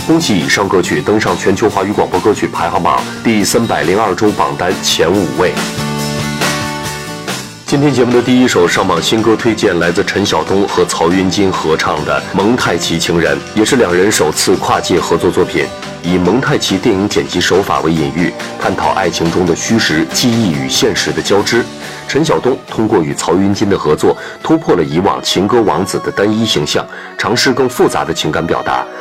恭喜以上歌曲登上全球华语广播歌曲排行榜第302周榜单前5位。今天节目的第一首上榜新歌推荐来自陈晓东和曹云金合唱的《蒙太奇情人》，也是两人首次跨界合作作品，以蒙太奇电影剪辑手法为隐喻，探讨爱情中的虚实、记忆与现实的交织。陈晓东通过与曹云金的合作，突破了以往情歌王子的单一形象，尝试更复杂的情感表达，